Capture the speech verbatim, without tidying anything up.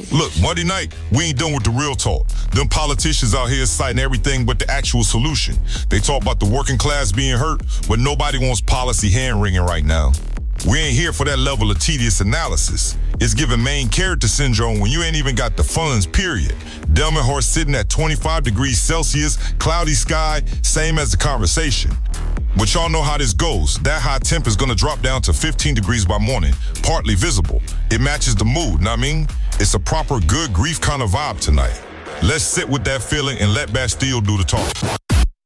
Look, Monday night, we ain't done with the real talk. Them politicians out here citing everything but the actual solution. They talk about the working class being hurt, but nobody wants policy hand-wringing right now. We ain't here for that level of tedious analysis. It's giving main character syndrome when you ain't even got the funds, period. Delmenhorst sitting at twenty-five degrees Celsius, cloudy sky, same as the conversation. But y'all know how this goes. That high temp is gonna drop down to fifteen degrees by morning, partly visible. It matches the mood, know what I mean? It's a proper good grief kind of vibe tonight. Let's sit with that feeling and let Bastille do the talk.